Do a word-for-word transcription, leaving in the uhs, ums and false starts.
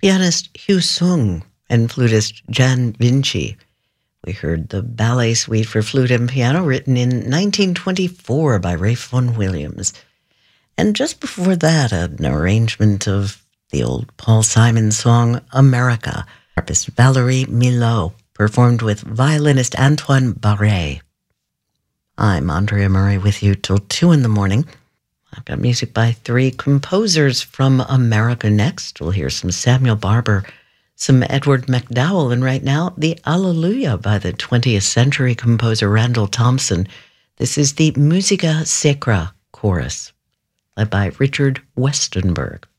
pianist Hugh Sung and flutist Jan Vinci. We heard the Ballet Suite for Flute and Piano, written in nineteen twenty-four by Ralph Vaughan Williams. And just before that, an arrangement of the old Paul Simon song, America, harpist Valerie Milot, performed with violinist Antoine Barret. I'm Andrea Murray with you till two in the morning. I've got music by three composers from America next. We'll hear some Samuel Barber, some Edward McDowell, and right now, the Alleluia by the twentieth century composer Randall Thompson. This is the Musica Sacra Chorus, led by Richard Westenberg.